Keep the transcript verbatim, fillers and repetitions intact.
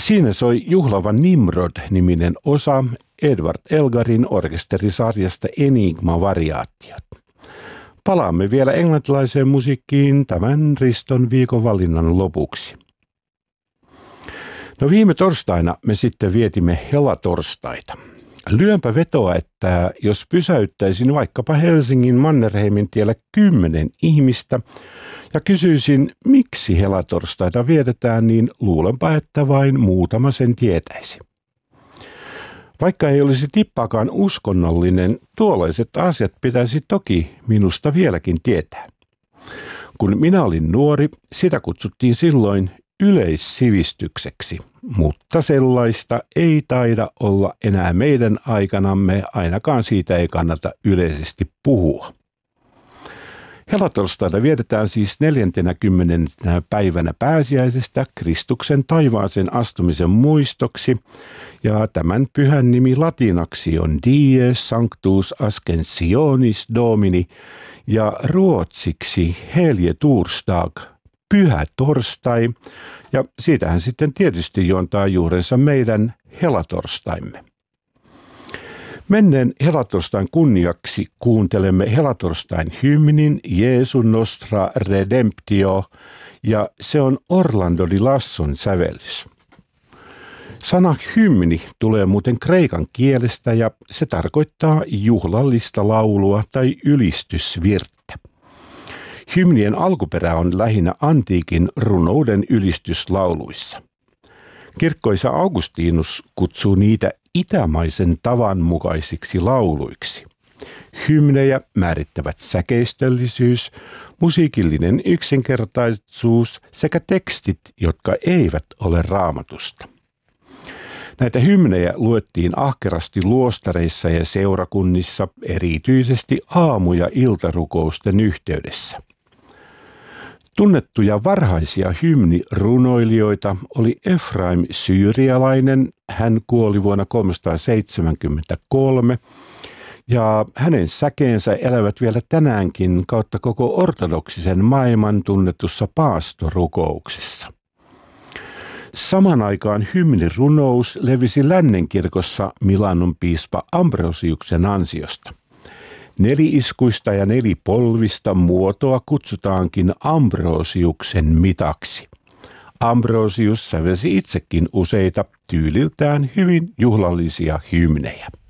Siinä soi juhlava Nimrod-niminen osa Edward Elgarin orkesterisarjasta Enigma-variaatiot. Palaamme vielä englantilaiseen musiikkiin tämän Riston viikon valinnan lopuksi. No viime torstaina me sitten vietimme helatorstaita. Lyönpä vetoa, että jos pysäyttäisin vaikkapa Helsingin Mannerheimin tiellä kymmenen ihmistä ja kysyisin, miksi helatorstaita vietetään, niin luulenpa, että vain muutama sen tietäisi. Vaikka ei olisi tippaakaan uskonnollinen, tuollaiset asiat pitäisi toki minusta vieläkin tietää. Kun minä olin nuori, sitä kutsuttiin silloin yleissivistykseksi, mutta sellaista ei taida olla enää meidän aikanamme, ainakaan siitä ei kannata yleisesti puhua. Helatorstaina vietetään siis neljäntenäkymmenentenä päivänä pääsiäisestä Kristuksen taivaaseen astumisen muistoksi, ja tämän pyhän nimi latinaksi on Dies Sanctus Ascensionis Domini, ja ruotsiksi Helge Torsdag, pyhä torstai, ja siitähän sitten tietysti juontaa juurensa meidän helatorstaimme. Menneen helatorstain kunniaksi kuuntelemme helatorstain hymnin Jesu Nostra Redemptio, ja se on Orlando di Lasson sävellys. Sana hymni tulee muuten kreikan kielestä ja se tarkoittaa juhlallista laulua tai ylistysvirttä. Hymnien alkuperä on lähinnä antiikin runouden ylistyslauluissa. Kirkkoisa Augustinus kutsuu niitä itämaisen tavan mukaisiksi lauluiksi. Hymnejä määrittävät säkeistöllisyys, musiikillinen yksinkertaisuus sekä tekstit, jotka eivät ole Raamatusta. Näitä hymnejä luettiin ahkerasti luostareissa ja seurakunnissa, erityisesti aamu- ja iltarukousten yhteydessä. Tunnettuja varhaisia hymnirunoilijoita oli Efraim Syyrialainen, hän kuoli vuonna kolmesataaseitsemänkymmentäkolme, ja hänen säkeensä elävät vielä tänäänkin kautta koko ortodoksisen maailman tunnetussa paastorukouksessa. Saman aikaan hymnirunous levisi Lännenkirkossa Milanon piispa Ambrosiuksen ansiosta. Neli-iskuista ja nelipolvista muotoa kutsutaankin Ambrosiuksen mitaksi. Ambrosius sävelsi itsekin useita tyyliltään hyvin juhlallisia hymnejä.